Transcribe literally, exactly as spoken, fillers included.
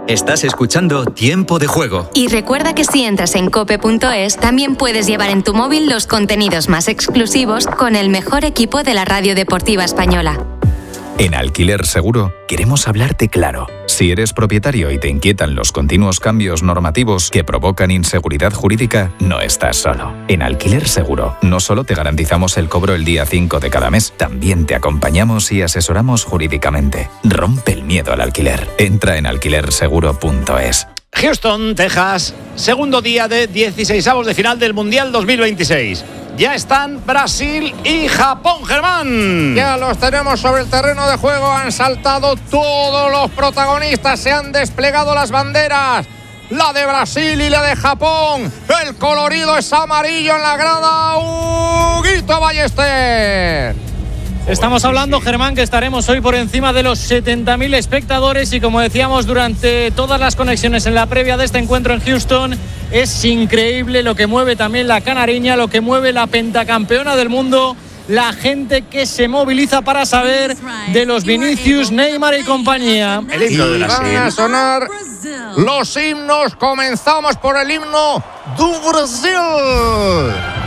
Estás escuchando Tiempo de Juego. Y recuerda que si entras en cope punto es, también puedes llevar en tu móvil los contenidos más exclusivos con el mejor equipo de la radio deportiva española. En Alquiler Seguro queremos hablarte claro. Si eres propietario y te inquietan los continuos cambios normativos que provocan inseguridad jurídica, no estás solo. En Alquiler Seguro no solo te garantizamos el cobro el día cinco de cada mes, también te acompañamos y asesoramos jurídicamente. Rompe el miedo al alquiler. Entra en alquiler seguro punto es. Houston, Texas, segundo día de dieciseisavos de final del Mundial dos mil veintiséis. Ya están Brasil y Japón, Germán. Ya los tenemos sobre el terreno de juego. Han saltado todos los protagonistas. Se han desplegado las banderas. La de Brasil y la de Japón. El colorido es amarillo en la grada. Huguito Ballester. Estamos hablando, Germán, que estaremos hoy por encima de los setenta mil espectadores y como decíamos durante todas las conexiones en la previa de este encuentro en Houston, es increíble lo que mueve también la canariña, lo que mueve la pentacampeona del mundo, la gente que se moviliza para saber de los Vinicius, Neymar y compañía. El himno de Brasil. Van a sonar los himnos. Comenzamos por el himno do Brasil.